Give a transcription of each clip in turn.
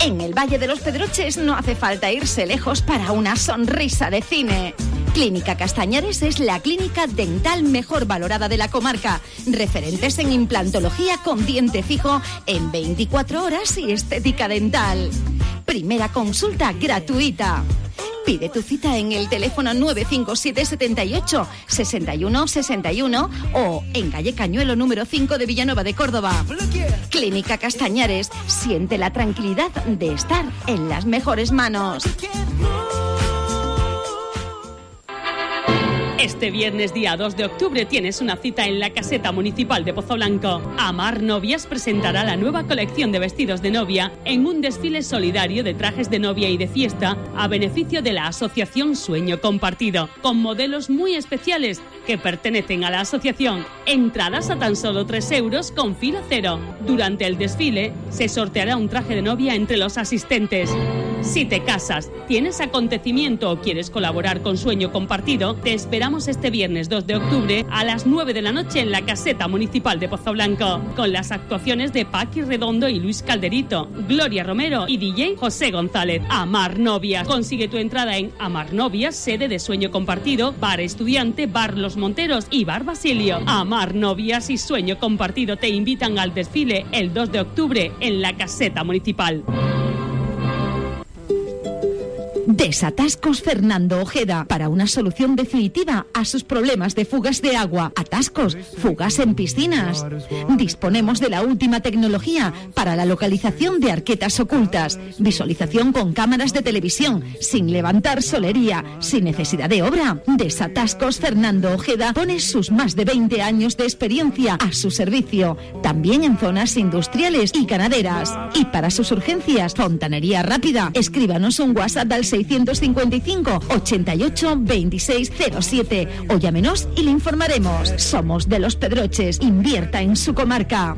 En el Valle de los Pedroches no hace falta irse lejos para una sonrisa de cine. Clínica Castañares es la clínica dental mejor valorada de la comarca. Referentes en implantología con diente fijo en 24 horas y estética dental. Primera consulta gratuita. Pide tu cita en el teléfono 957 78 61 61 o en calle Cañuelo número 5 de Villanueva de Córdoba. Clínica Castañares, siente la tranquilidad de estar en las mejores manos. Este viernes día 2 de octubre tienes una cita en la Caseta Municipal de Pozoblanco. Amar Novias presentará la nueva colección de vestidos de novia en un desfile solidario de trajes de novia y de fiesta a beneficio de la Asociación Sueño Compartido, con modelos muy especiales que pertenecen a la asociación. Entradas a tan solo 3 euros con fila cero. Durante el desfile se sorteará un traje de novia entre los asistentes. Si te casas, tienes acontecimiento o quieres colaborar con Sueño Compartido, te esperamos este viernes 2 de octubre a las 9 de la noche en la Caseta Municipal de Pozoblanco, con las actuaciones de Paqui Redondo y Luis Calderito, Gloria Romero y DJ José González. Amar Novias. Consigue tu entrada en Amar Novias, sede de Sueño Compartido, Bar Estudiante, Bar Los Monteros y Bar Basilio. Amar Novias y Sueño Compartido te invitan al desfile el 2 de octubre en la Caseta Municipal. Desatascos Fernando Ojeda, para una solución definitiva a sus problemas de fugas de agua, atascos, fugas en piscinas. Disponemos de la última tecnología para la localización de arquetas ocultas, visualización con cámaras de televisión, sin levantar solería, sin necesidad de obra. Desatascos Fernando Ojeda pone sus más de 20 años de experiencia a su servicio, también en zonas industriales y ganaderas. Y para sus urgencias, fontanería rápida, escríbanos un WhatsApp al 655 88 26 07 o llámenos y le informaremos. Somos de Los Pedroches, invierta en su comarca.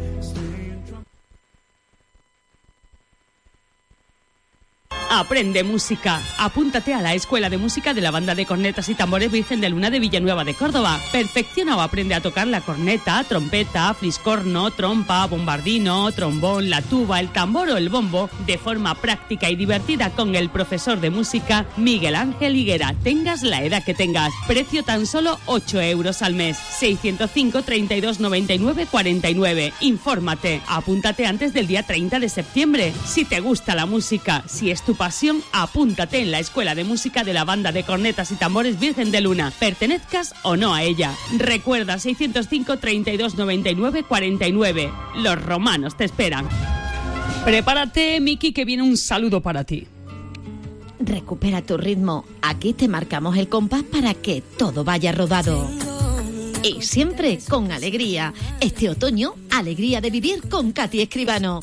Aprende música. Apúntate a la Escuela de Música de la Banda de Cornetas y Tambores Virgen de Luna de Villanueva de Córdoba. Perfecciona o aprende a tocar la corneta, trompeta, fliscorno, trompa, bombardino, trombón, la tuba, el tambor o el bombo de forma práctica y divertida con el profesor de música Miguel Ángel Higuera. Tengas la edad que tengas. Precio tan solo 8 euros al mes. 605 32 99 49. Infórmate. Apúntate antes del día 30 de septiembre. Si te gusta la música, si es tu pasión, apúntate en la Escuela de Música de la Banda de Cornetas y Tambores Virgen de Luna, pertenezcas o no a ella. Recuerda, 605 32 99 49. Los romanos te esperan. Prepárate, Miki, que viene un saludo para ti. Recupera tu ritmo. Aquí te marcamos el compás para que todo vaya rodado. Y siempre con alegría. Este otoño, alegría de vivir con Katy Escribano.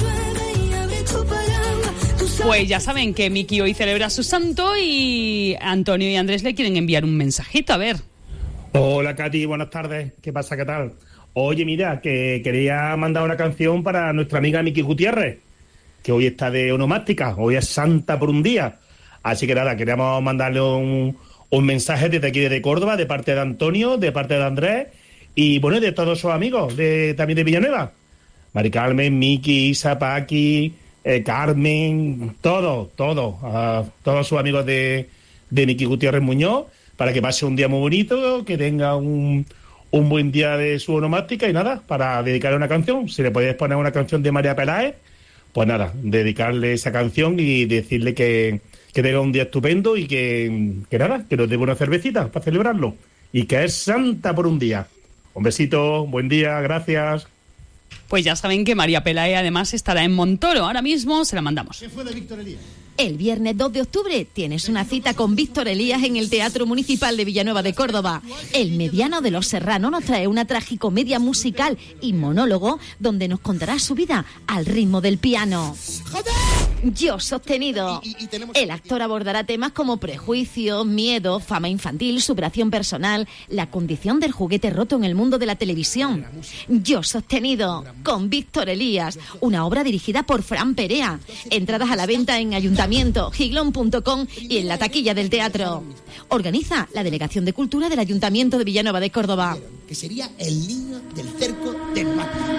Pues ya saben que Miki hoy celebra su santo y Antonio y Andrés le quieren enviar un mensajito, a ver. Hola Katy, buenas tardes. ¿Qué pasa? ¿Qué tal? Oye, mira, que quería mandar una canción para nuestra amiga Miki Gutiérrez, que hoy está de onomástica, hoy es santa por un día. Así que nada, queríamos mandarle un mensaje desde aquí, desde Córdoba, de parte de Antonio, de parte de Andrés y bueno, de todos sus amigos también de Villanueva. Mari Carmen, Miki, Isa, Paqui, Carmen, todos sus amigos de Miki Gutiérrez Muñoz, para que pase un día muy bonito, que tenga un buen día de su onomástica y nada, para dedicarle una canción. Si le podéis poner una canción de María Peláez, pues nada, dedicarle esa canción y decirle que tenga un día estupendo y que nada, que nos dé una cervecita para celebrarlo y que es santa por un día. Un besito, buen día, gracias. Pues ya saben que María Pelae además estará en Montoro. Ahora mismo se la mandamos. ¿Qué fue de Víctor Elías? El viernes 2 de octubre tienes una cita con Víctor Elías en el Teatro Municipal de Villanueva de Córdoba. El mediano de los Serrano nos trae una tragicomedia musical y monólogo donde nos contará su vida al ritmo del piano. Yo sostenido. El actor abordará temas como prejuicios, miedo, fama infantil, superación personal, la condición del juguete roto en el mundo de la televisión. Yo sostenido, con Víctor Elías, una obra dirigida por Fran Perea. Entradas a la venta en Ayuntamiento, giglón.com y en la taquilla del teatro. Organiza la Delegación de Cultura del Ayuntamiento de Villanueva de Córdoba. Que sería el niño del cerco del mapa.